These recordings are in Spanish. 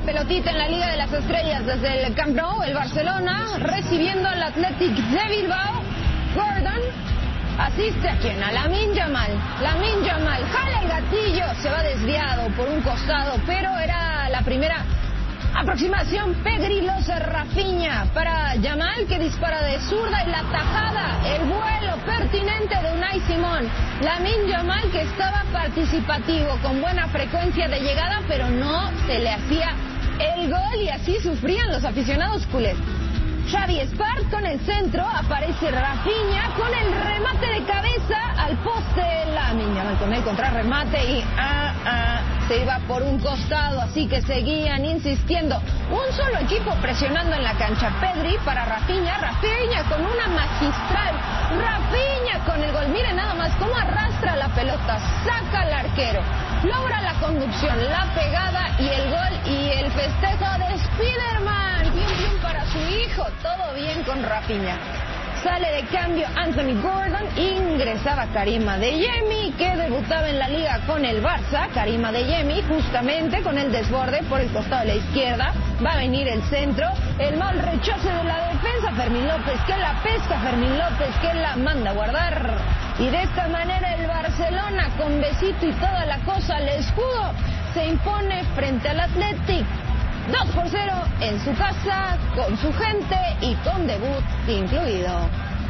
pelotita en la Liga de las Estrellas desde el Camp Nou, el Barcelona, recibiendo al Athletic de Bilbao. Gordon asiste a quien, a Lamine Yamal. Lamine Yamal jala el gatillo, se va desviado por un costado, pero era la primera aproximación pegrilosa. Rafinha para Yamal, que dispara de zurda, y la tajada, el vuelo pertinente de Unai Simón. Lamine Yamal, que estaba participativo, con buena frecuencia de llegada, pero no se le hacía el gol, y así sufrían los aficionados culés. Xavi Espart con el centro, aparece Rafinha con el remate de cabeza al poste. Lamine Yamal con el contrarremate y se iba por un costado, así que seguían insistiendo. Un solo equipo presionando en la cancha. Pedri para Rafinha, Rafinha con una magistral, Rafinha con el gol. Miren nada más cómo arrastra la pelota, saca al arquero, logra la conducción, la pegada y el gol y el festejo de Spiderman. Bien para su hijo, todo bien con Rafinha. Sale de cambio Anthony Gordon, ingresaba Karim Adeyemi, que debutaba en la liga con el Barça. Karim Adeyemi, justamente con el desborde por el costado de la izquierda. Va a venir el centro, el mal rechace de la defensa. Fermín López que la pesca, Fermín López que la manda a guardar. Y de esta manera el Barcelona, con besito y toda la cosa al escudo, se impone frente al Athletic. 2-0 en su casa, con su gente y con debut incluido.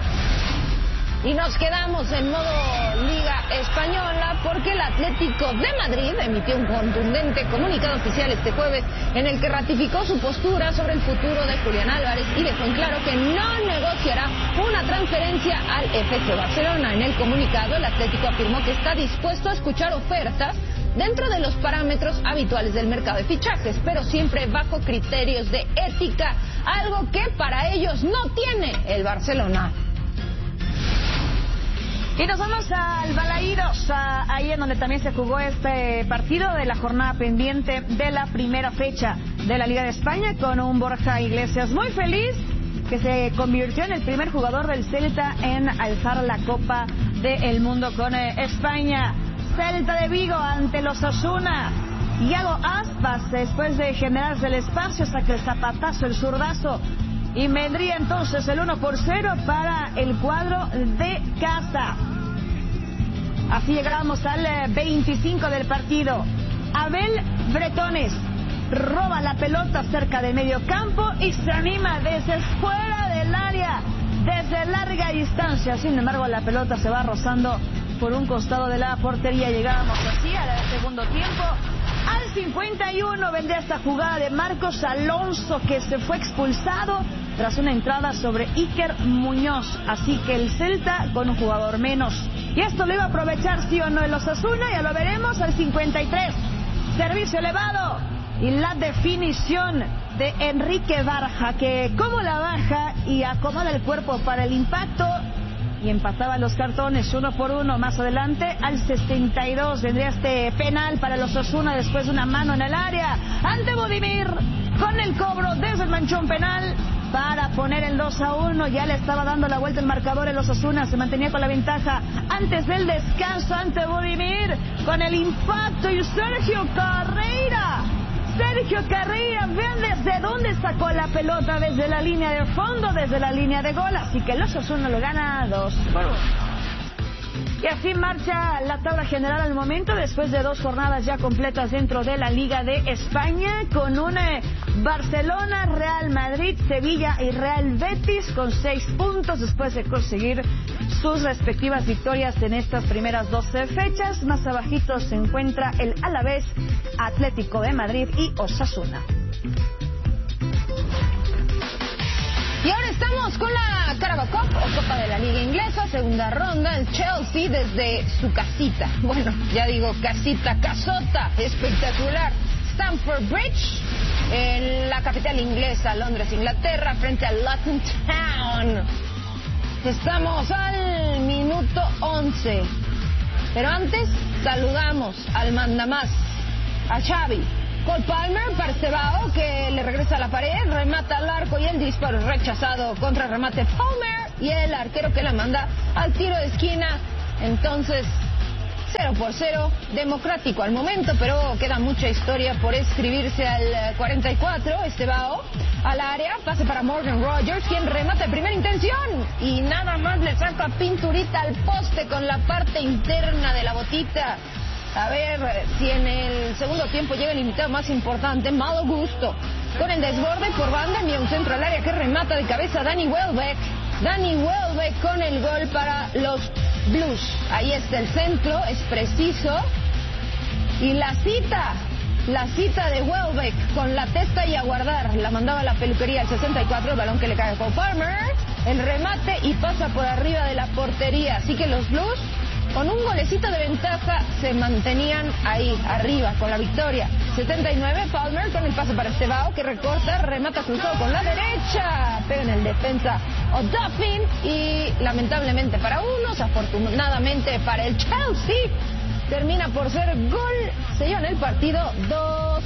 Y nos quedamos en modo Liga Española porque el Atlético de Madrid emitió un contundente comunicado oficial este jueves en el que ratificó su postura sobre el futuro de Julián Álvarez y dejó en claro que no negociará una transferencia al FC Barcelona. En el comunicado, el Atlético afirmó que está dispuesto a escuchar ofertas dentro de los parámetros habituales del mercado de fichajes, pero siempre bajo criterios de ética, algo que para ellos no tiene el Barcelona. Y nos vamos al Balaídos, ahí en donde también se jugó este partido de la jornada pendiente de la primera fecha de la Liga de España, con un Borja Iglesias muy feliz, que se convirtió en el primer jugador del Celta en alzar la Copa del Mundo con España. Celta de Vigo ante los Osasuna. Iago Aspas, después de generarse el espacio, saca el zapatazo, el zurdazo, y vendría entonces el 1-0 para el cuadro de casa. Así llegamos al 25 del partido. Abel Bretones roba la pelota cerca de medio campo y se anima desde fuera del área, desde larga distancia. Sin embargo, la pelota se va rozando por un costado de la portería. Llegábamos así al segundo tiempo. Al 51 vendría esta jugada de Marcos Alonso, que se fue expulsado tras una entrada sobre Iker Muñoz. Así que el Celta con un jugador menos. Y esto lo iba a aprovechar, sí o no, el Osasuna. Ya lo veremos al 53. Servicio elevado y la definición de Enrique Barja, que como la baja y acomoda el cuerpo para el impacto, y empataba los cartones 1-1. Más adelante, al 62, vendría este penal para los Osasuna después de una mano en el área ante Budimir, con el cobro desde el manchón penal para poner el 2-1. Ya le estaba dando la vuelta el marcador en los Osasuna, se mantenía con la ventaja antes del descanso ante Budimir, con el impacto, y Sergio Carreira, vean desde dónde sacó la pelota, desde la línea de fondo, desde la línea de gol. Así que el Osasuna lo gana 2-1. Y así marcha la tabla general al momento, después de 2 jornadas ya completas dentro de la Liga de España, con un Barcelona, Real Madrid, Sevilla y Real Betis con 6 puntos después de conseguir sus respectivas victorias en estas primeras 12 fechas. Más abajito se encuentra el Alavés, Atlético de Madrid y Osasuna. Y ahora estamos con la Carabao Cup, o Copa de la Liga Inglesa, segunda ronda. El Chelsea desde su casita, bueno, ya digo casita, casota, espectacular, Stamford Bridge, en la capital inglesa, Londres, Inglaterra, frente al Luton Town. Estamos al minuto 11. Pero antes, saludamos al mandamás, a Xavi. Cole Palmer para Estebao, que le regresa a la pared, remata al arco y el disparo rechazado, contra remate Palmer y el arquero que la manda al tiro de esquina. Entonces 0-0, democrático al momento, pero queda mucha historia por escribirse al 44. Estebao al área, pase para Morgan Rogers, quien remata de primera intención y nada más le saca pinturita al poste con la parte interna de la botita. A ver si en el segundo tiempo llega el invitado más importante, Malo Gusto. Con el desborde por banda, envía un centro al área que remata de cabeza Danny Welbeck. Danny Welbeck con el gol para los Blues. Ahí está el centro, es preciso. Y la cita de Welbeck con la testa y a guardar. La mandaba a la peluquería al 64, el balón que le cae a Cole Palmer. El remate y pasa por arriba de la portería. Así que los Blues, con un golecito de ventaja, se mantenían ahí, arriba, con la victoria. 79, Palmer con el pase para Estebao, que recorta, remata cruzado con la derecha. Pega en el defensa O'Duffin y lamentablemente para unos, afortunadamente para el Chelsea, termina por ser gol. Se llevan el partido 2-0.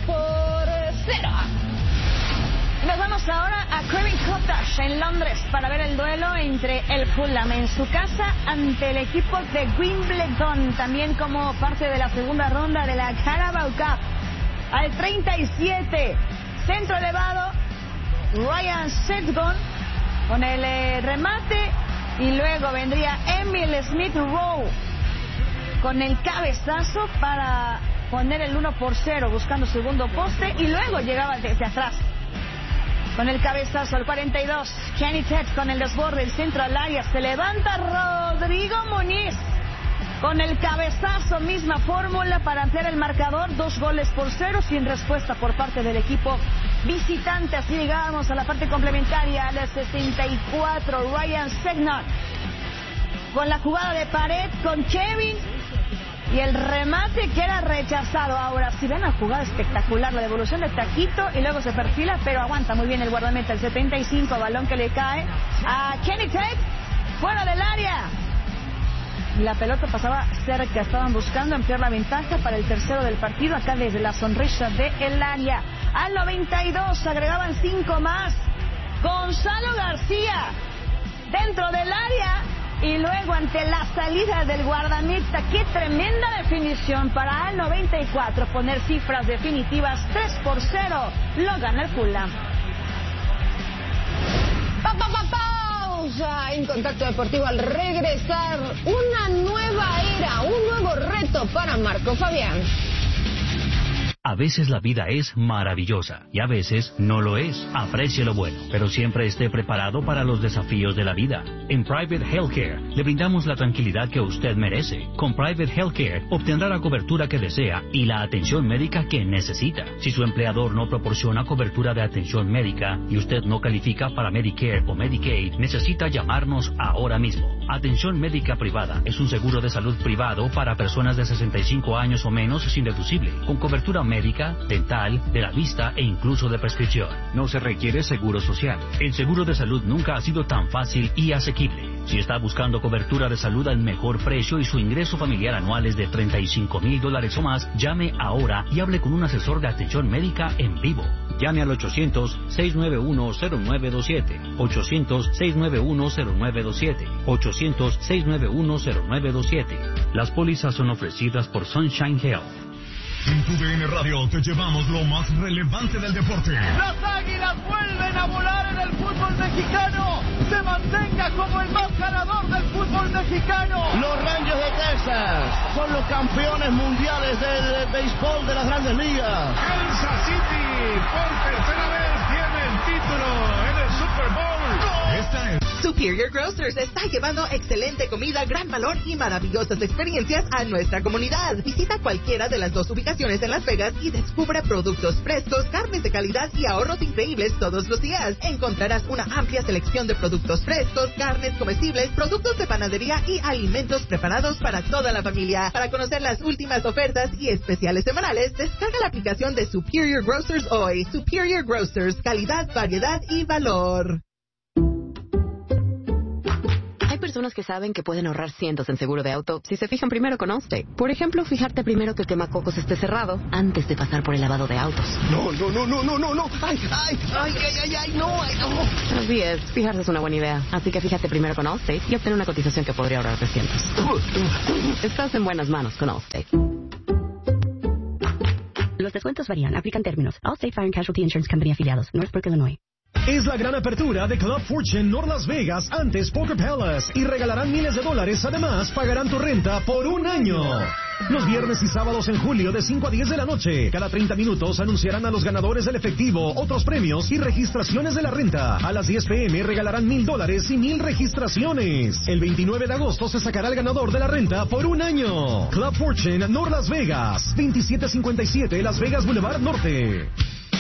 Nos vamos ahora a Craven Cottage en Londres para ver el duelo entre el Fulham en su casa ante el equipo de Wimbledon, también como parte de la segunda ronda de la Carabao Cup. Al 37, centro elevado, Ryan Sedgton con el remate y luego vendría Emil Smith Rowe con el cabezazo para poner el 1-0 buscando segundo poste y luego llegaba desde atrás. Con el cabezazo al 42, Kenny Ted con el desborde, el centro al área, se levanta Rodrigo Muniz. Con el cabezazo, misma fórmula para ampliar el marcador, 2-0, sin respuesta por parte del equipo visitante. Así llegamos a la parte complementaria, al 64, Ryan Sedgton. Con la jugada de pared con Kevin y el remate que era rechazado. Ahora, si ven la jugada espectacular, la devolución de taquito y luego se perfila, pero aguanta muy bien el guardameta. El 75, balón que le cae a Kenny Tate, fuera del área. La pelota pasaba cerca, estaban buscando ampliar la ventaja para el tercero del partido, acá desde la sonrisa del área. Al 92 agregaban 5 más. Gonzalo García dentro del área. Y luego ante la salida del guardameta, qué tremenda definición para al 94 poner cifras definitivas. 3-0, lo gana el Fulham. Pausa en Contacto Deportivo. Al regresar, una nueva era, un nuevo reto para Marco Fabián. A veces la vida es maravillosa y a veces no lo es. Aprecie lo bueno, pero siempre esté preparado para los desafíos de la vida. En Private Healthcare le brindamos la tranquilidad que usted merece. Con Private Healthcare obtendrá la cobertura que desea y la atención médica que necesita. Si su empleador no proporciona cobertura de atención médica y usted no califica para Medicare o Medicaid, necesita llamarnos ahora mismo. Atención médica privada es un seguro de salud privado para personas de 65 años o menos sin deducible, con cobertura médica, dental, de la vista e incluso de prescripción. No se requiere seguro social. El seguro de salud nunca ha sido tan fácil y asequible. Si está buscando cobertura de salud al mejor precio y su ingreso familiar anual es de $35,000 o más, llame ahora y hable con un asesor de atención médica en vivo. Llame al 800-691-0927, 800-691-0927, 800-691-0927. Las pólizas son ofrecidas por Sunshine Health. En tu DN Radio te llevamos lo más relevante del deporte. Las Águilas vuelven a volar en el fútbol mexicano. Se mantenga como el más ganador del fútbol mexicano. Los Rangers de Texas son los campeones mundiales del béisbol de las Grandes Ligas. Kansas City por tercera vez tiene el título en el Super Bowl. Esta es Superior Grocers está llevando excelente comida, gran valor y maravillosas experiencias a nuestra comunidad. Visita cualquiera de las 2 ubicaciones en Las Vegas y descubre productos frescos, carnes de calidad y ahorros increíbles todos los días. Encontrarás una amplia selección de productos frescos, carnes comestibles, productos de panadería y alimentos preparados para toda la familia. Para conocer las últimas ofertas y especiales semanales, descarga la aplicación de Superior Grocers hoy. Superior Grocers, calidad, variedad y valor. Hay personas que saben que pueden ahorrar cientos en seguro de auto si se fijan primero con Allstate. Por ejemplo, fijarte primero que el quemacocos esté cerrado antes de pasar por el lavado de autos. No. Ay, no. Así es, fijarse es una buena idea. Así que fíjate primero con Allstate y obtener una cotización que podría ahorrarte cientos. Estás en buenas manos con Allstate. Los descuentos varían. Aplican términos. Allstate Fire and Casualty Insurance Company afiliados. Northbrook, Illinois. Es la gran apertura de Club Fortune North Las Vegas antes Poker Palace y regalarán miles de dólares. Además, pagarán tu renta por un año. Los viernes y sábados en julio de 5 a 10 de la noche. Cada 30 minutos anunciarán a los ganadores del efectivo, otros premios y registraciones de la renta. A las 10 p.m. regalarán $1,000 y 1,000 registraciones. El 29 de agosto se sacará el ganador de la renta por un año. Club Fortune North Las Vegas, 2757 Las Vegas Boulevard Norte.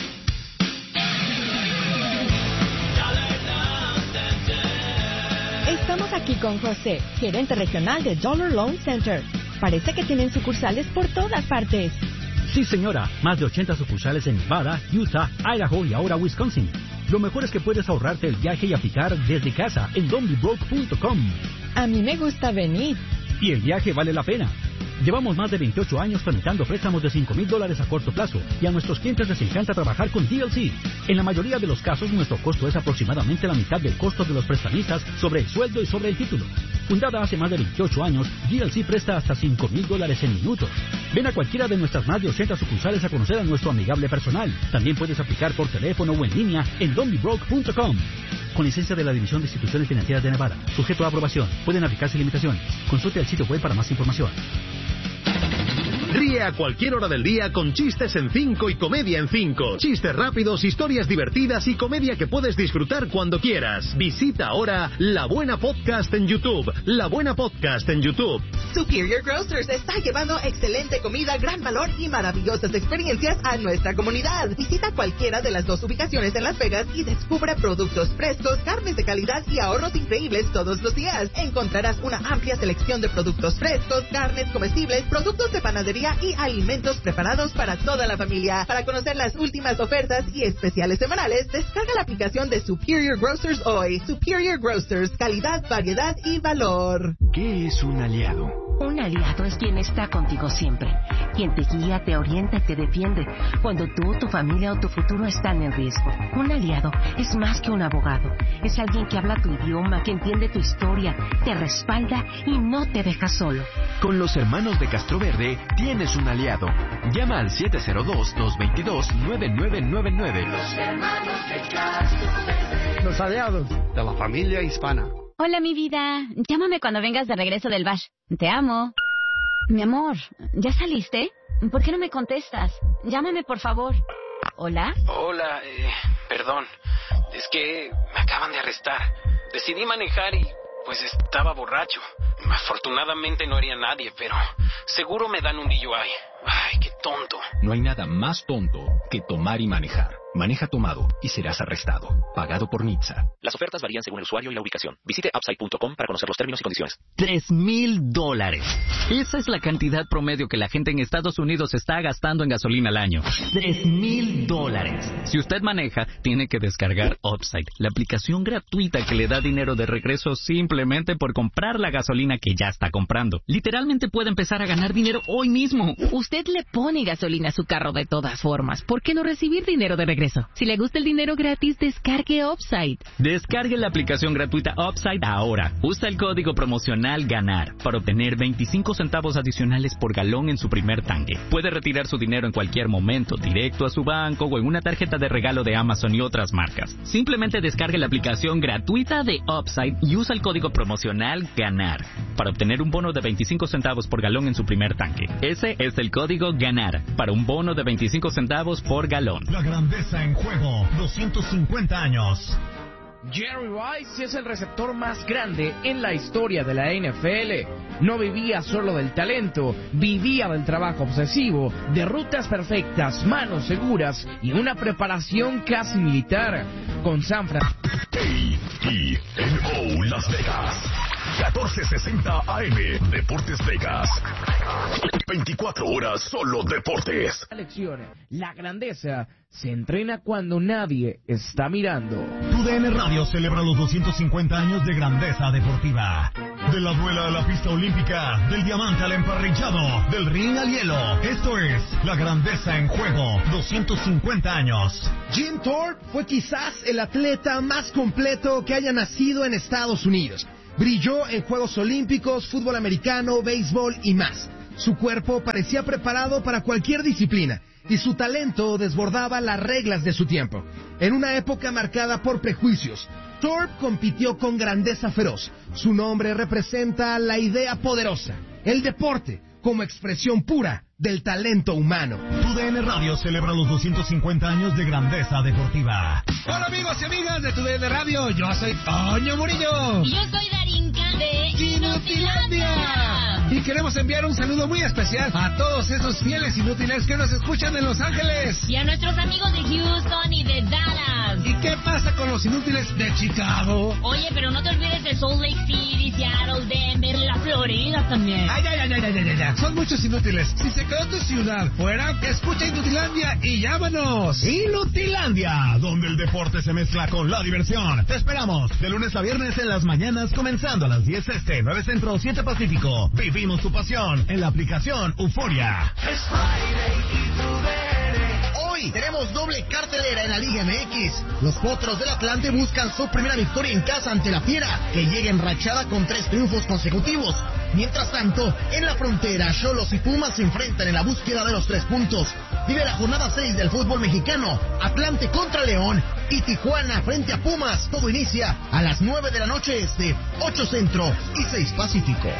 Estamos aquí con José, gerente regional de Dollar Loan Center. Parece que tienen sucursales por todas partes. Sí, señora. Más de 80 sucursales en Nevada, Utah, Idaho y ahora Wisconsin. Lo mejor es que puedes ahorrarte el viaje y aplicar desde casa en donbybroke.com. A mí me gusta venir. Y el viaje vale la pena. Llevamos más de 28 años tramitando préstamos de $5,000 a corto plazo y a nuestros clientes les encanta trabajar con DLC. En la mayoría de los casos, nuestro costo es aproximadamente la mitad del costo de los prestamistas sobre el sueldo y sobre el título. Fundada hace más de 28 años, DLC presta hasta $5,000 en minutos. Ven a cualquiera de nuestras más de 80 sucursales a conocer a nuestro amigable personal. También puedes aplicar por teléfono o en línea en donbybroke.com. Con licencia de la División de Instituciones Financieras de Nevada. Sujeto a aprobación. Pueden aplicarse limitaciones. Consulte el sitio web para más información. Ríe a cualquier hora del día con Chistes en 5 y Comedia en 5. Chistes rápidos, historias divertidas y comedia que puedes disfrutar cuando quieras. Visita ahora La Buena Podcast en YouTube. La Buena Podcast en YouTube. Superior Grocers está llevando excelente comida, gran valor y maravillosas experiencias a nuestra comunidad. Visita cualquiera de las dos ubicaciones en Las Vegas y descubra productos frescos, carnes de calidad y ahorros increíbles todos los días. Encontrarás una amplia selección de productos frescos, carnes comestibles, productos de panadería y alimentos preparados para toda la familia. Para conocer las últimas ofertas y especiales semanales, descarga la aplicación de Superior Grocers hoy. Superior Grocers, calidad, variedad y valor. ¿Qué es un aliado? Un aliado es quien está contigo siempre, quien te guía, te orienta y te defiende cuando tú, tu familia o tu futuro están en riesgo. Un aliado es más que un abogado, es alguien que habla tu idioma, que entiende tu historia, te respalda y no te deja solo. Con los hermanos de Castroverde tienes un aliado. Llama al 702-222-9999. Los hermanos de Castroverde. Los aliados de la familia hispana. Hola, mi vida. Llámame cuando vengas de regreso del bash. Te amo. Mi amor, ¿ya saliste? ¿Por qué no me contestas? Llámame, por favor. ¿Hola? Hola, perdón. Es que me acaban de arrestar. Decidí manejar y pues estaba borracho. Afortunadamente no haría nadie, pero seguro me dan un DUI. Ay, qué tonto. No hay nada más tonto que tomar y manejar. Maneja tomado y serás arrestado. Pagado por NHTSA. Las ofertas varían según el usuario y la ubicación. Visite upside.com para conocer los términos y condiciones. $3,000. Esa es la cantidad promedio que la gente en Estados Unidos está gastando en gasolina al año. $3,000. Si usted maneja, tiene que descargar Upside, la aplicación gratuita que le da dinero de regreso simplemente por comprar la gasolina que ya está comprando. Literalmente puede empezar a ganar dinero hoy mismo. Usted le pone gasolina a su carro de todas formas. ¿Por qué no recibir dinero de regreso? Si le gusta el dinero gratis, descargue Upside. Descargue la aplicación gratuita Upside ahora. Usa el código promocional GANAR para obtener 25 centavos adicionales por galón en su primer tanque. Puede retirar su dinero en cualquier momento, directo a su banco o en una tarjeta de regalo de Amazon y otras marcas. Simplemente descargue la aplicación gratuita de Upside y usa el código promocional GANAR para obtener un bono de 25 centavos por galón en su primer tanque. Ese es el código GANAR para un bono de 25 centavos por galón. La grandeza en juego, 250 años. Jerry Rice es el receptor más grande en la historia de la NFL. No vivía solo del talento, vivía del trabajo obsesivo, de rutas perfectas, manos seguras y una preparación casi militar. Con San Francisco KENO Las Vegas. 1460 AM, Deportes Vegas. 24 horas solo deportes. La grandeza se entrena cuando nadie está mirando. TUDN Radio celebra los 250 años de grandeza deportiva. De la duela a la pista olímpica, del diamante al emparrillado, del ring al hielo. Esto es la grandeza en juego, 250 años. Jim Thorpe fue quizás el atleta más completo que haya nacido en Estados Unidos. Brilló en Juegos Olímpicos, fútbol americano, béisbol y más. Su cuerpo parecía preparado para cualquier disciplina y su talento desbordaba las reglas de su tiempo. En una época marcada por prejuicios, Thorpe compitió con grandeza feroz. Su nombre representa la idea poderosa, el deporte como expresión pura del talento humano. TUDN Radio celebra los 250 años de grandeza deportiva. Hola amigos y amigas de TUDN Radio, yo soy Toño Murillo. Y yo soy Darinka de Inutilandia. Y queremos enviar un saludo muy especial a todos esos fieles inútiles que nos escuchan en Los Ángeles. Y a nuestros amigos de Houston y de Dallas. ¿Y qué pasa con los inútiles de Chicago? Oye, pero no te olvides de Salt Lake City, Seattle, Denver, la Florida también. Ay. Son muchos inútiles. Si se quedó tu ciudad fuera, escucha Inutilandia y llámanos. Inutilandia, donde el deporte se mezcla con la diversión. Te esperamos de lunes a viernes en las mañanas, comenzando a las 10 este, 9 centro, 7 pacífico. Vivimos tu pasión en la aplicación Euforia. Es Friday y Hoy tenemos doble cartelera en la Liga MX. Los Potros del Atlante buscan su primera victoria en casa ante la Fiera, que llega enrachada con 3 triunfos consecutivos. Mientras tanto, en la frontera, Xolos y Pumas se enfrentan en la búsqueda de los 3 puntos. Vive la jornada 6 del fútbol mexicano, Atlante contra León y Tijuana frente a Pumas. Todo inicia a las 9 de la noche este, 8 centro y 6 pacífico.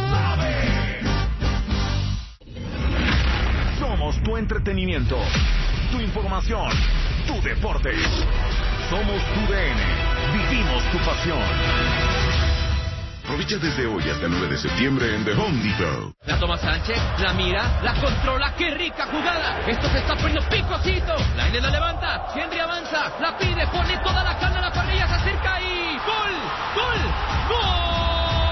Somos tu entretenimiento, tu información, tu deporte. Somos TUDN, vivimos tu pasión. Aprovecha desde hoy hasta el 9 de septiembre en The Home Depot. La toma Sánchez, la mira, la controla, ¡qué rica jugada! Esto se está poniendo picosito. La N la levanta, Henry avanza, la pide, pone toda la carne a la parrilla, se acerca y ¡gol! ¡Gol! ¡Gol!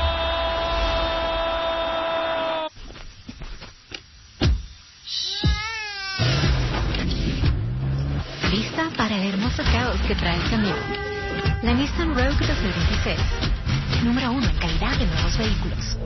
¿Lista para el hermoso caos que trae el camión? La Nissan Rogue 2016. Número 1 en calidad de nuevos vehículos.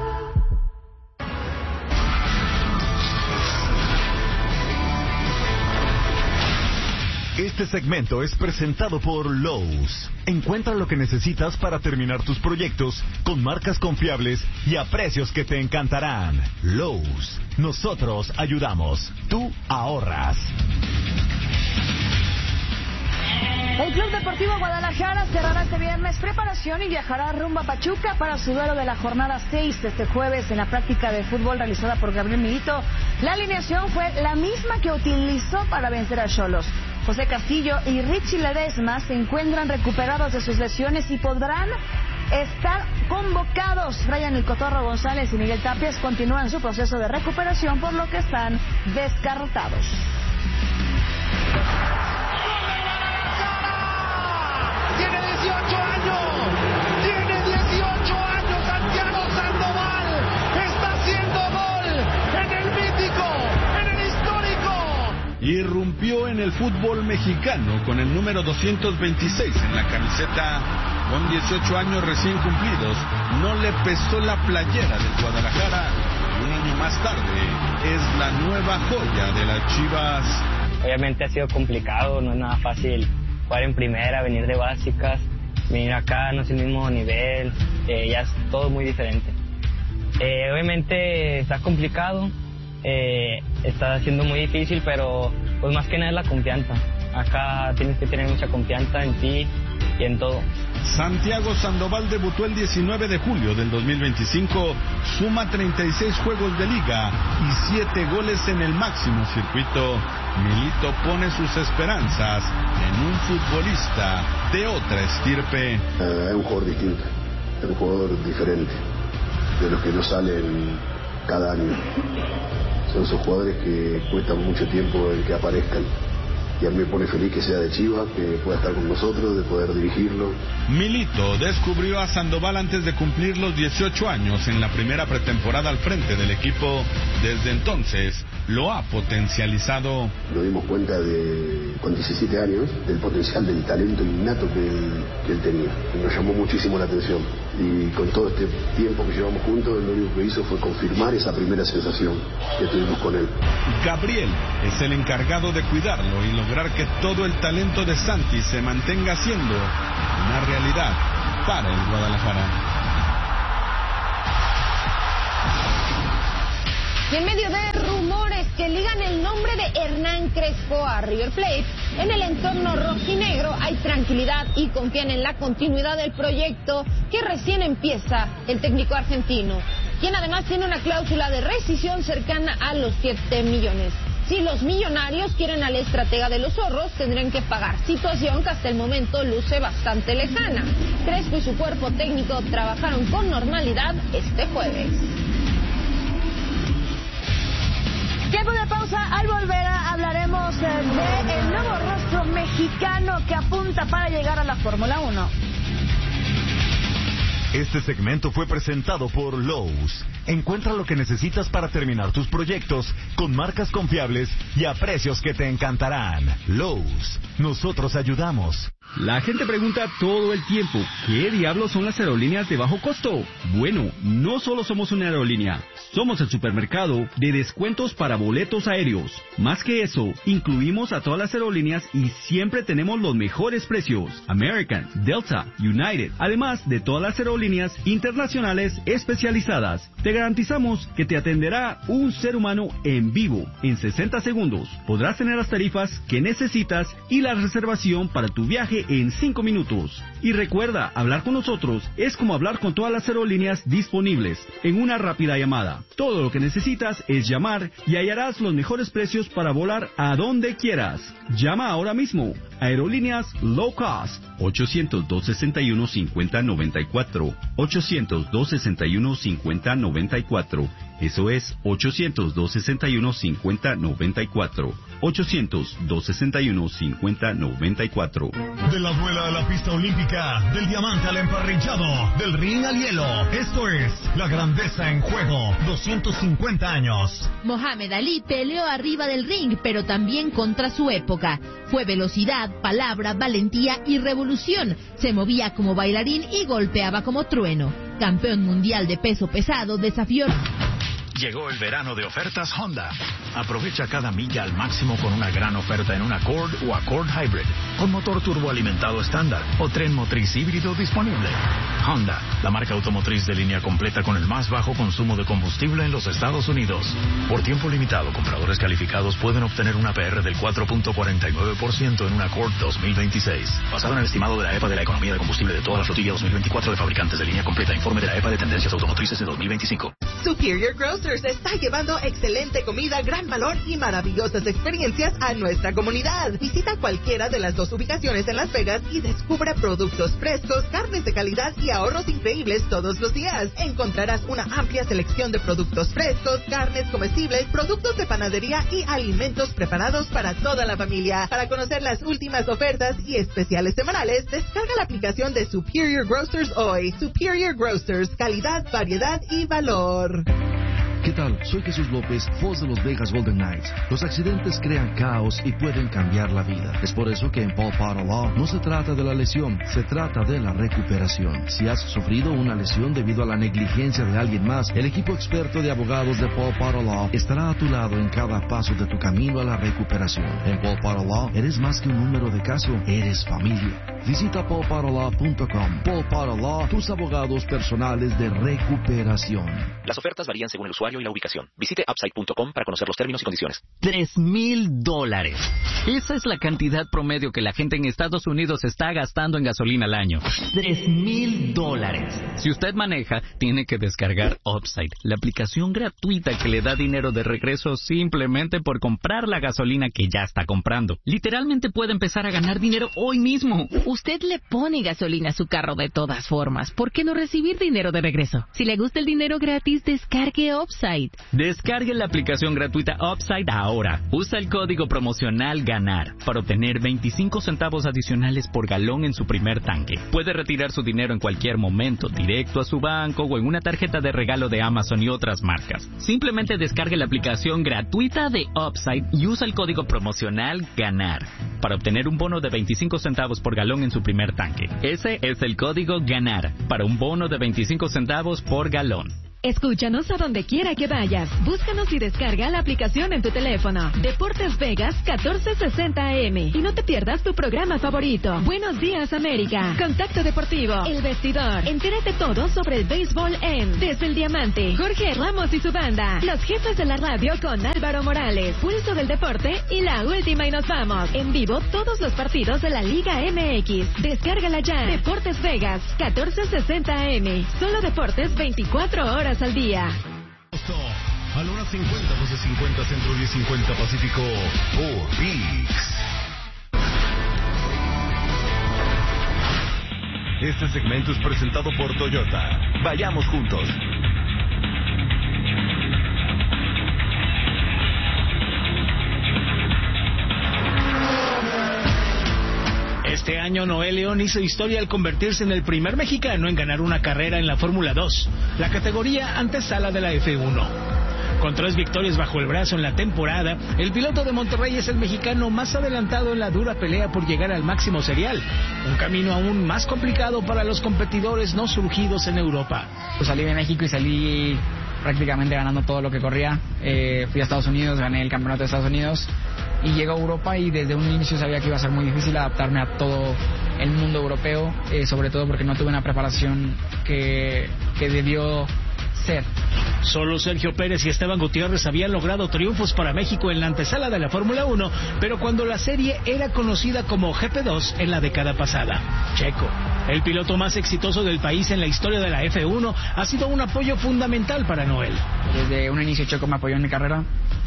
Este segmento es presentado por Lowe's. Encuentra lo que necesitas para terminar tus proyectos con marcas confiables y a precios que te encantarán. Lowe's. Nosotros ayudamos. Tú ahorras. El Club Deportivo Guadalajara cerrará este viernes preparación y viajará rumbo a Pachuca para su duelo de la jornada 6 este jueves en la práctica de fútbol realizada por Gabriel Milito. La alineación fue la misma que utilizó para vencer a Xolos. José Castillo y Richie Ledesma se encuentran recuperados de sus lesiones y podrán estar convocados. Brian El Cotorro González y Miguel Tapias continúan su proceso de recuperación, por lo que están descartados. Tiene 18 años, Santiago Sandoval está haciendo gol en el mítico, en el histórico. Irrumpió en el fútbol mexicano con el número 226 en la camiseta. Con 18 años recién cumplidos, no le pesó la playera del Guadalajara. Un año más tarde, es la nueva joya de las Chivas. Obviamente ha sido complicado, no es nada fácil jugar en primera, venir de básicas, venir acá, no es el mismo nivel, ya es todo muy diferente. Obviamente está complicado, está siendo muy difícil, pero pues más que nada es la confianza. Acá tienes que tener mucha confianza en ti y en todo. Santiago Sandoval debutó el 19 de julio del 2025, suma 36 juegos de liga y 7 goles en el máximo circuito. Milito pone sus esperanzas en un futbolista de otra estirpe. Es un jugador distinto, es un jugador diferente de los que no salen cada año. Son esos jugadores que cuestan mucho tiempo en que aparezcan y a mí me pone feliz que sea de Chivas, que pueda estar con nosotros, de poder dirigirlo. Milito descubrió a Sandoval antes de cumplir los 18 años en la primera pretemporada al frente del equipo. Desde entonces lo ha potencializado. Nos dimos cuenta con 17 años del potencial, del talento innato que él tenía. Nos llamó muchísimo la atención y con todo este tiempo que llevamos juntos, lo único que hizo fue confirmar esa primera sensación que tuvimos con él. Gabriel es el encargado de cuidarlo y lograr que todo el talento de Santi se mantenga siendo una realidad para el Guadalajara. Y en medio de rumores que ligan el nombre de Hernán Crespo a River Plate, en el entorno rojinegro hay tranquilidad y confían en la continuidad del proyecto que recién empieza el técnico argentino, quien además tiene una cláusula de rescisión cercana a los 7 millones. Si los millonarios quieren al estratega de los zorros, tendrán que pagar, situación que hasta el momento luce bastante lejana. Crespo y su cuerpo técnico trabajaron con normalidad este jueves. Tiempo de pausa. Al volver hablaremos del nuevo rostro mexicano que apunta para llegar a la Fórmula 1. Este segmento fue presentado por Lowe's. Encuentra lo que necesitas para terminar tus proyectos con marcas confiables y a precios que te encantarán. Lowe's, nosotros ayudamos. La gente pregunta todo el tiempo, ¿qué diablos son las aerolíneas de bajo costo? Bueno, no solo somos una aerolínea, somos el supermercado de descuentos para boletos aéreos. Más que eso, incluimos a todas las aerolíneas y siempre tenemos los mejores precios. American, Delta, United, además de todas las aerolíneas internacionales especializadas. Te garantizamos que te atenderá un ser humano en vivo en 60 segundos. Podrás tener las tarifas que necesitas y la reservación para tu viaje en 5 minutos. Y recuerda, hablar con nosotros es como hablar con todas las aerolíneas disponibles en una rápida llamada. Todo lo que necesitas es llamar y hallarás los mejores precios para volar a donde quieras. Llama ahora mismo. Aerolíneas Low Cost. 800-261-5094. 800-261-5094. Eso es 800-261-5094. 800-261-5094. De la duela a la pista olímpica, del diamante al emparrillado, del ring al hielo. Esto es la grandeza en juego. 250 años. Mohamed Ali peleó arriba del ring, pero también contra su época. Fue velocidad, palabra, valentía y revolución. Se movía como bailarín y golpeaba como trueno. Campeón mundial de peso pesado, desafió... Llegó el verano de ofertas Honda. Aprovecha cada milla al máximo con una gran oferta en un Accord o Accord Hybrid, con motor turboalimentado estándar o tren motriz híbrido disponible. Honda, la marca automotriz de línea completa con el más bajo consumo de combustible en los Estados Unidos. Por tiempo limitado, compradores calificados pueden obtener una APR del 4.49% en un Accord 2026. Basado en el estimado de la EPA de la economía de combustible de toda la flotilla 2024 de fabricantes de línea completa. Informe de la EPA de tendencias automotrices de 2025. Superior Grocers está llevando excelente comida, gran valor y maravillosas experiencias a nuestra comunidad. Visita cualquiera de las 2 ubicaciones en Las Vegas y descubra productos frescos, carnes de calidad y ahorros increíbles todos los días. Encontrarás una amplia selección de productos frescos, carnes comestibles, productos de panadería y alimentos preparados para toda la familia. Para conocer las últimas ofertas y especiales semanales, descarga la aplicación de Superior Grocers hoy. Superior Grocers, calidad, variedad y valor. ¿Qué tal? Soy Jesús López, voz de los Vegas Golden Knights. Los accidentes crean caos y pueden cambiar la vida. Es por eso que en Paul Potter Law no se trata de la lesión, se trata de la recuperación. Si has sufrido una lesión debido a la negligencia de alguien más, el equipo experto de abogados de Paul Potter Law estará a tu lado en cada paso de tu camino a la recuperación. En Paul Potter Law eres más que un número de caso, eres familia. Visita paulpotterlaw.com. Paul Potter Law, tus abogados personales de recuperación. Las ofertas varían según el usuario y la ubicación. Visite upside.com para conocer los términos y condiciones. $3,000. Esa es la cantidad promedio que la gente en Estados Unidos está gastando en gasolina al año. $3,000. Si usted maneja, tiene que descargar Upside, la aplicación gratuita que le da dinero de regreso simplemente por comprar la gasolina que ya está comprando. Literalmente puede empezar a ganar dinero hoy mismo. Usted le pone gasolina a su carro de todas formas. ¿Por qué no recibir dinero de regreso? Si le gusta el dinero gratis, descargue Upside. Upside. Descargue la aplicación gratuita Upside ahora. Usa el código promocional GANAR para obtener 25 centavos adicionales por galón en su primer tanque. Puede retirar su dinero en cualquier momento, directo a su banco o en una tarjeta de regalo de Amazon y otras marcas. Simplemente descargue la aplicación gratuita de Upside y usa el código promocional GANAR para obtener un bono de 25 centavos por galón en su primer tanque. Ese es el código GANAR para un bono de 25 centavos por galón. Escúchanos a donde quiera que vayas. Búscanos y descarga la aplicación en tu teléfono. Deportes Vegas 1460 AM. Y no te pierdas tu programa favorito. Buenos días, América. Contacto Deportivo. El Vestidor. Entérate todo sobre el béisbol en Desde el Diamante. Jorge Ramos y su banda. Los jefes de la radio con Álvaro Morales. Pulso del Deporte y La Última y Nos Vamos. En vivo todos los partidos de la Liga MX. Descárgala ya. Deportes Vegas 1460 AM. Solo deportes 24 horas al día. A la hora 50, 12:50 Centro, 10:50 Pacífico, por VIX. Este segmento es presentado por Toyota. Vayamos juntos. Este año Noel León hizo historia al convertirse en el primer mexicano en ganar una carrera en la Fórmula 2, la categoría antesala de la F1. Con 3 victorias bajo el brazo en la temporada, el piloto de Monterrey es el mexicano más adelantado en la dura pelea por llegar al máximo serial, un camino aún más complicado para los competidores no surgidos en Europa. Salí de México y salí prácticamente ganando todo lo que corría. Fui a Estados Unidos, gané el campeonato de Estados Unidos y llego a Europa y desde un inicio sabía que iba a ser muy difícil adaptarme a todo el mundo europeo, sobre todo porque no tuve una preparación que debió ser. Solo Sergio Pérez y Esteban Gutiérrez habían logrado triunfos para México en la antesala de la Fórmula 1, pero cuando la serie era conocida como GP2 en la década pasada. Checo, el piloto más exitoso del país en la historia de la F1, ha sido un apoyo fundamental para Noel. Desde un inicio Checo me apoyó en mi carrera.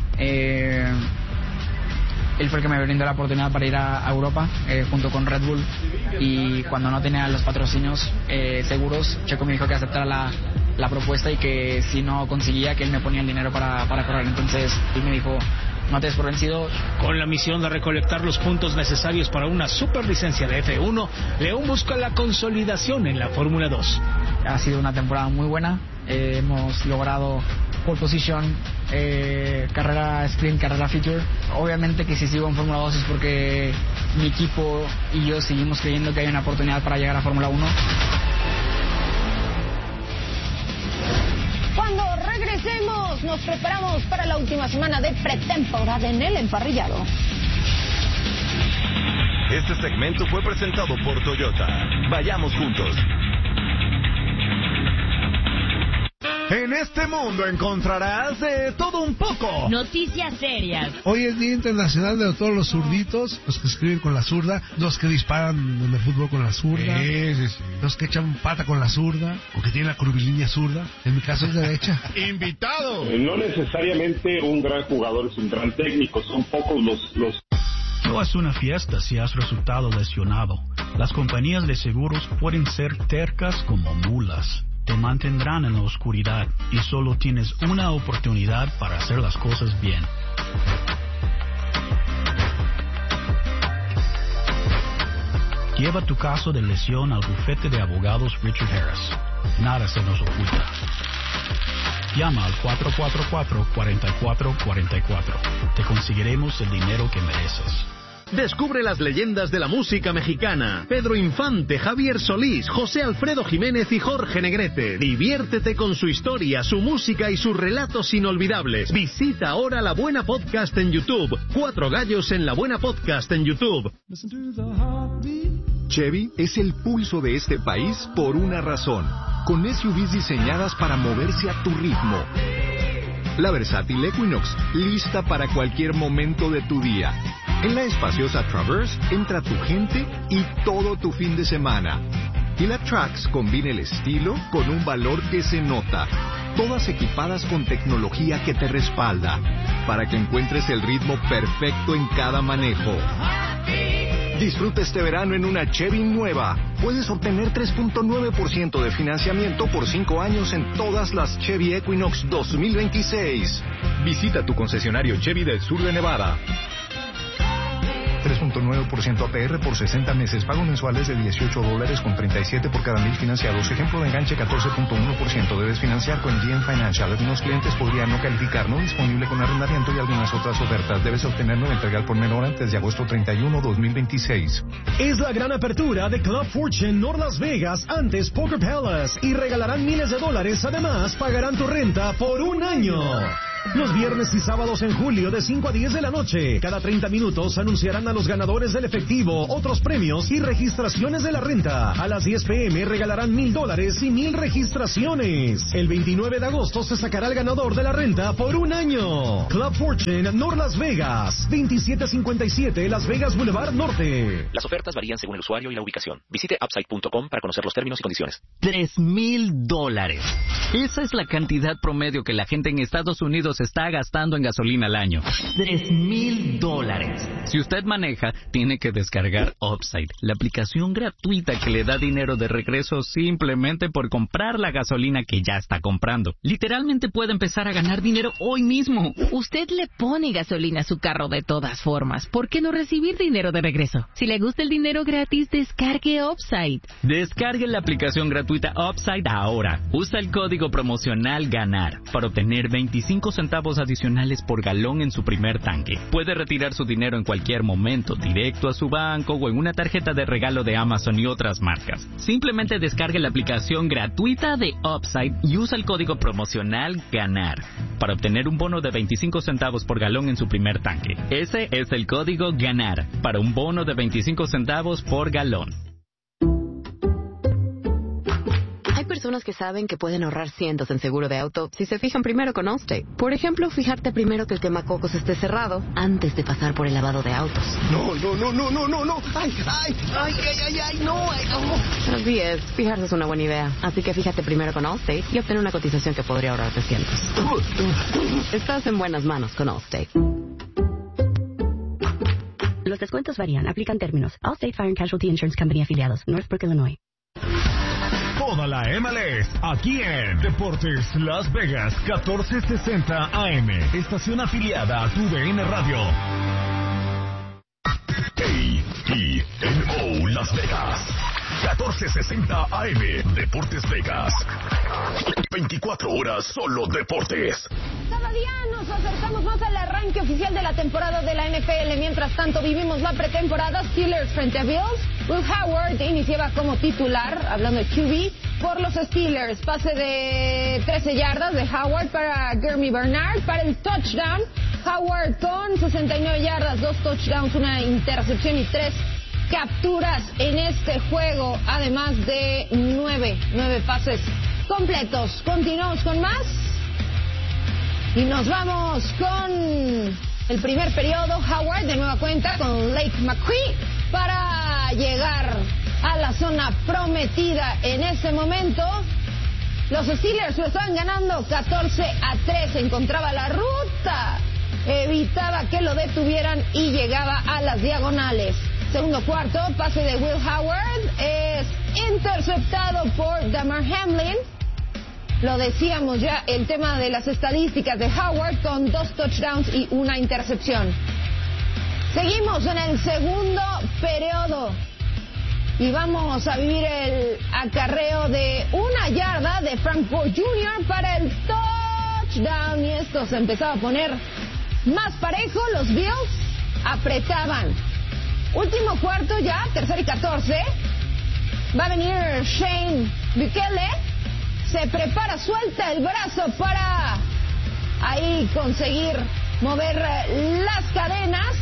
Él fue el que me brindó la oportunidad para ir a Europa junto con Red Bull, y cuando no tenía los patrocinios seguros, Checo me dijo que aceptara la propuesta y que si no conseguía, que él me ponía el dinero para correr. Entonces él me dijo: no te des por vencido. Con la misión de recolectar los puntos necesarios para una superlicencia de F1, León busca la consolidación en la Fórmula 2. Ha sido una temporada muy buena. Hemos logrado pole position, carrera sprint, carrera feature. Obviamente que si sigo en Fórmula 2 es porque mi equipo y yo seguimos creyendo que hay una oportunidad para llegar a Fórmula 1. Cuando regresemos, nos preparamos para la última semana de pretemporada en el emparrillado. Este segmento fue presentado por Toyota. Vayamos juntos. En este mundo encontrarás de todo un poco. Noticias serias. Hoy es Día Internacional de todos los zurditos, los que escriben con la zurda, los que disparan en el fútbol con la zurda, los que echan pata con la zurda, o que tienen la curvilínea zurda. En mi caso es derecha. ¡Invitado! No necesariamente un gran jugador es un gran técnico, son pocos los... No es una fiesta si has resultado lesionado. Las compañías de seguros pueden ser tercas como mulas. Te mantendrán en la oscuridad y solo tienes una oportunidad para hacer las cosas bien. Lleva tu caso de lesión al bufete de abogados Richard Harris. Nada se nos oculta. Llama al 444-4444. Te conseguiremos el dinero que mereces. Descubre las leyendas de la música mexicana. Pedro Infante, Javier Solís, José Alfredo Jiménez y Jorge Negrete. Diviértete con su historia, su música y sus relatos inolvidables. Visita ahora La Buena Podcast en YouTube. 4 gallos en La Buena Podcast en YouTube. Chevy es el pulso de este país por una razón. Con SUVs diseñadas para moverse a tu ritmo. La versátil Equinox, lista para cualquier momento de tu día. En la espaciosa Traverse entra tu gente y todo tu fin de semana. Y la Trax combina el estilo con un valor que se nota. Todas equipadas con tecnología que te respalda, para que encuentres el ritmo perfecto en cada manejo. Disfruta este verano en una Chevy nueva. Puedes obtener 3.9% de financiamiento por 5 años en todas las Chevy Equinox 2026. Visita tu concesionario Chevy del sur de Nevada. 3.9% APR por 60 meses. Pago mensuales de $18.37 por cada 1,000 financiados. Ejemplo de enganche 14.1%. Debes financiar con GM Financial. Algunos clientes podrían no calificar. No disponible con arrendamiento y algunas otras ofertas. Debes obtenerlo en entrega al por menor antes de agosto 31, 2026. Es la gran apertura de Club Fortune North Las Vegas, antes Poker Palace, y regalarán miles de dólares. Además, pagarán tu renta por 1 año. Los viernes y sábados en julio de 5 a 10 de la noche. Cada 30 minutos anunciarán a los ganadores del efectivo, otros premios y registraciones de la renta. A las 10 p.m. regalarán $1,000 y 1,000 registraciones. El 29 de agosto se sacará el ganador de la renta por 1 año. Club Fortune North Las Vegas, 2757 Las Vegas Boulevard Norte. Las ofertas varían según el usuario y la ubicación. Visite upside.com para conocer los términos y condiciones. $3,000. Esa es la cantidad promedio que la gente en Estados Unidos está gastando en gasolina al año. $3,000. Si usted maneja, tiene que descargar Upside, la aplicación gratuita que le da dinero de regreso simplemente por comprar la gasolina que ya está comprando. Literalmente puede empezar a ganar dinero hoy mismo. Usted le pone gasolina a su carro de todas formas. ¿Por qué no recibir dinero de regreso? Si le gusta el dinero gratis, descargue Upside. Descargue la aplicación gratuita Upside ahora. Usa el código promocional GANAR para obtener 25 centavos adicionales por galón en su primer tanque. Puede retirar su dinero en cualquier momento, directo a su banco o en una tarjeta de regalo de Amazon y otras marcas. Simplemente descargue la aplicación gratuita de Upside y usa el código promocional GANAR para obtener un bono de 25 centavos por galón en su primer tanque. Ese es el código GANAR para un bono de 25 centavos por galón. Hay personas que saben que pueden ahorrar cientos en seguro de auto si se fijan primero con Allstate. Por ejemplo, fijarte primero que el quemacocos esté cerrado antes de pasar por el lavado de autos. No. Ay, no. Así es, fijarse es una buena idea. Así que fíjate primero con Allstate y obtén una cotización que podría ahorrarte cientos. Estás en buenas manos con Allstate. Los descuentos varían. Aplican términos. Allstate Fire and Casualty Insurance Company afiliados. Northbrook, Illinois. Toda la MLS, aquí en Deportes Las Vegas, 1460 AM. Estación afiliada a TUDN Radio. KENO Las Vegas, 1460 AM. Deportes Vegas. 24 horas solo deportes. Cada día nos acercamos más al arranque oficial de la temporada de la NFL. Mientras tanto, vivimos la pretemporada. Steelers frente a Bills. Will Howard iniciaba como titular, hablando de QB, por los Steelers. Pase de 13 yardas de Howard para Jeremy Bernard para el touchdown. Howard con 69 yardas, 2 touchdowns, una intercepción y 3 capturas en este juego, además de 9 pases completos. Continuamos con más y nos vamos con el primer periodo. Howard de nueva cuenta con Lake McQueen para llegar a la zona prometida. En ese momento los Steelers lo estaban ganando 14-3. Encontraba la ruta, evitaba que lo detuvieran y llegaba a las diagonales. Segundo cuarto, pase de Will Howard es interceptado por Damar Hamlin. Lo decíamos ya, el tema de las estadísticas de Howard con 2 touchdowns y una intercepción. Seguimos en el segundo periodo y vamos a vivir el acarreo de 1 yarda de Frank Gore Jr. para el touchdown, y esto se empezaba a poner más parejo. Los Bills apretaban. Último cuarto ya, 3rd y 14. Va a venir Shane Bukele. Se prepara, suelta el brazo para ahí conseguir mover las cadenas.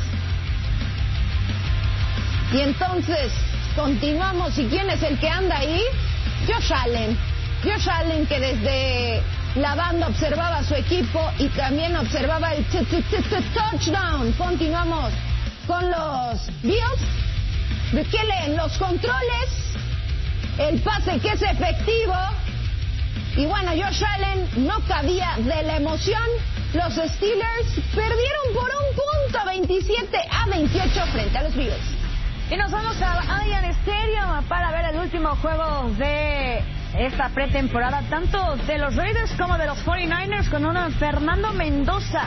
Y entonces continuamos. ¿Y quién es el que anda ahí? Josh Allen. Josh Allen, que desde la banda observaba a su equipo y también observaba el touchdown. Continuamos con los Bills. Bukele en los controles. El pase que es efectivo. Y bueno, Josh Allen no cabía de la emoción. Los Steelers perdieron por un punto, 27-28 frente a los Bills. Y nos vamos al Allianz Stadium para ver el último juego de esta pretemporada, tanto de los Raiders como de los 49ers, con uno Fernando Mendoza.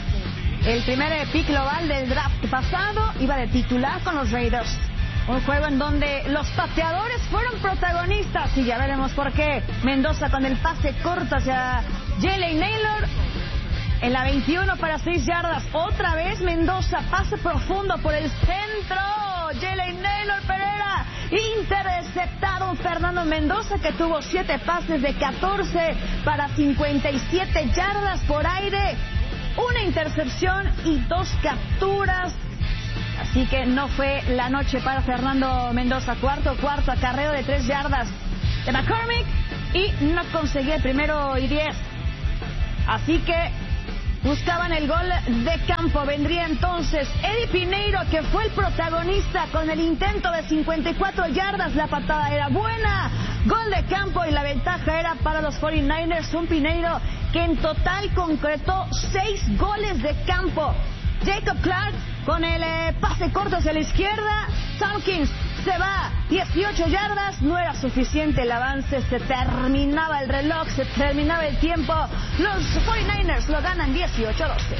El primer pick global del draft pasado iba de titular con los Raiders. Un juego en donde los pateadores fueron protagonistas y ya veremos por qué. Mendoza con el pase corto hacia Jalen Naylor en la 21 para 6 yardas. Otra vez Mendoza, pase profundo por el centro. Jalen Naylor Pereira, interceptado Fernando Mendoza, que tuvo 7 pases de 14 para 57 yardas por aire, una intercepción y 2 capturas. Así que no fue la noche para Fernando Mendoza. Cuarto acarreo de 3 yardas de McCormick y no conseguía el 1º y 10. Así que buscaban el gol de campo. Vendría entonces Eddie Pineiro, que fue el protagonista con el intento de 54 yardas. La patada era buena. Gol de campo y la ventaja era para los 49ers. Un Pineiro que en total concretó 6 goles de campo. Jacob Clark con el pase corto hacia la izquierda. Tompkins se va 18 yardas, no era suficiente el avance, se terminaba el reloj, se terminaba el tiempo. Los 49ers lo ganan 18-12.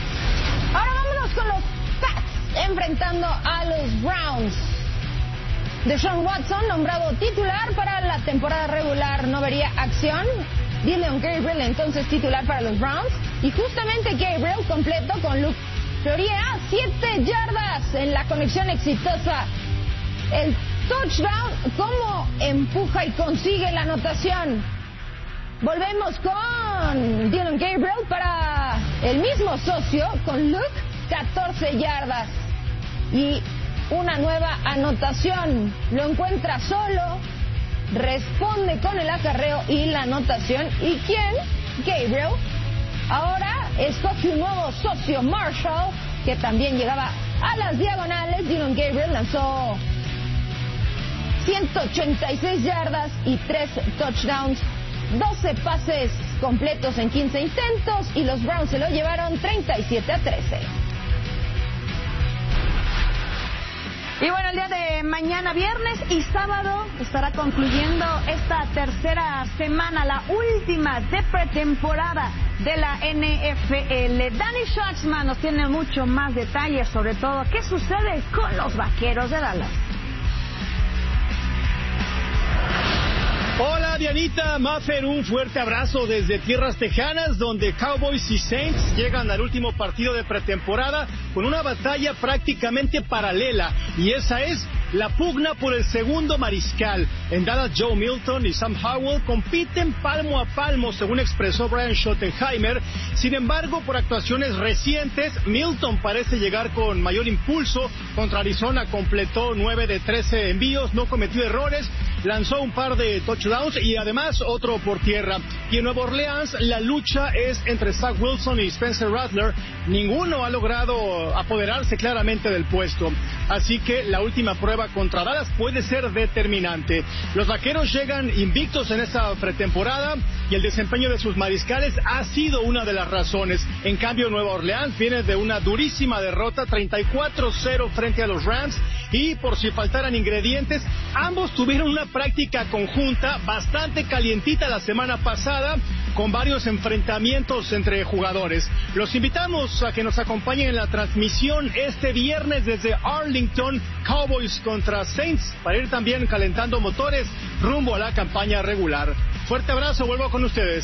Ahora vámonos con los Pats enfrentando a los Browns. Deshaun Watson, nombrado titular para la temporada regular, no vería acción. Dillon Gabriel entonces titular para los Browns. Y justamente Gabriel completo con Luke Teoría, 7 yardas en la conexión exitosa. El touchdown, cómo empuja y consigue la anotación. Volvemos con Dillon Gabriel para el mismo socio, con Luke, 14 yardas. Y una nueva anotación. Lo encuentra solo, responde con el acarreo y la anotación. ¿Y quién? Gabriel. Ahora escoge un nuevo socio, Marshall, que también llegaba a las diagonales. Dillon Gabriel lanzó 186 yardas y 3 touchdowns, 12 pases completos en 15 intentos y los Browns se lo llevaron 37-13. Y bueno, el día de mañana, viernes y sábado, estará concluyendo esta tercera semana, la última de pretemporada de la NFL. Danny Schatzman nos tiene mucho más detalles, sobre todo qué sucede con los Vaqueros de Dallas. Hola Dianita, Maffer, un fuerte abrazo desde tierras tejanas, donde Cowboys y Saints llegan al último partido de pretemporada con una batalla prácticamente paralela, y esa es la pugna por el segundo mariscal. En Dallas, Joe Milton y Sam Howell compiten palmo a palmo, según expresó Brian Schottenheimer. Sin embargo, por actuaciones recientes, Milton parece llegar con mayor impulso. Contra Arizona completó 9 de 13 envíos, no cometió errores, lanzó un par de touchdowns y además otro por tierra. Y en Nueva Orleans la lucha es entre Zach Wilson y Spencer Rattler. Ninguno ha logrado apoderarse claramente del puesto, así que la última prueba contra Dallas puede ser determinante. Los Vaqueros llegan invictos en esta pretemporada y el desempeño de sus mariscales ha sido una de las razones. En cambio, Nueva Orleans viene de una durísima derrota, 34-0 frente a los Rams, y por si faltaran ingredientes, ambos tuvieron una práctica conjunta bastante calientita la semana pasada, con varios enfrentamientos entre jugadores. Los invitamos a que nos acompañen en la transmisión este viernes desde Arlington, Cowboys contra Saints, para ir también calentando motores rumbo a la campaña regular. Fuerte abrazo, vuelvo con ustedes.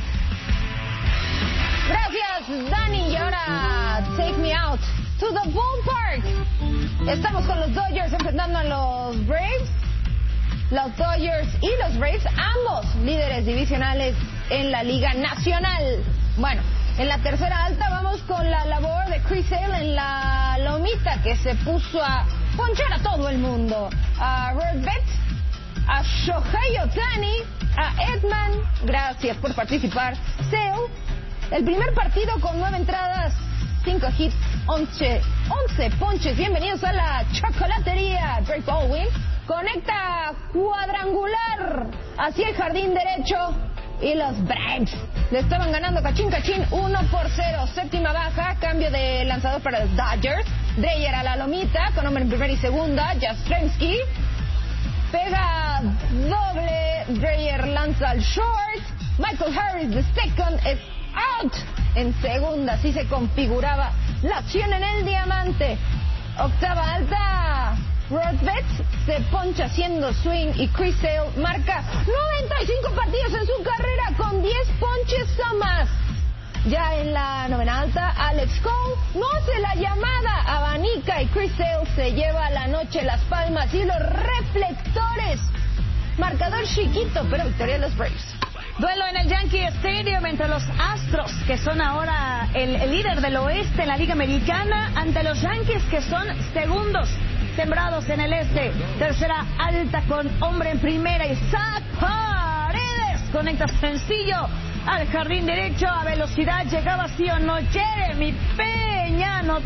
Gracias, Dani. Y ahora, take me out to the ballpark. Estamos con los Dodgers enfrentando a los Braves. Los Dodgers y los Braves, ambos líderes divisionales en la Liga Nacional. Bueno, en la tercera alta vamos con la labor de Chris Sale en la lomita, que se puso a ponchar a todo el mundo. A Robert Betts, a Shohei Ohtani, a Edman, gracias por participar. Sale, el primer partido con 9 entradas, 5 hits, 11 ponches. Bienvenidos a la chocolatería. Drake Baldwin conecta cuadrangular hacia el jardín derecho y los Braves le estaban ganando cachín 1-0. Séptima baja, cambio de lanzador para los Dodgers. Dreyer a la lomita con hombre en primera y segunda. Jastrzemski pega doble. Dreyer lanza al short. Michael Harris de second es out. En segunda así se configuraba la acción en el diamante. Octava alta, Rodbet se poncha haciendo swing y Chris Sale marca 95 partidos en su carrera con 10 ponches o más. Ya en la novena alta, Alex Cole no hace la llamada, abanica y Chris Sale se lleva la noche las palmas y los reflectores. Marcador chiquito, pero victoria de los Braves. Duelo en el Yankee Stadium entre los Astros, que son ahora el líder del oeste en la Liga Americana, ante los Yankees, que son segundos sembrados en el este. Tercera alta con hombre en primera. Isaac Paredes conecta sencillo al jardín derecho a velocidad. Llegaba sí o no Jeremy Peña.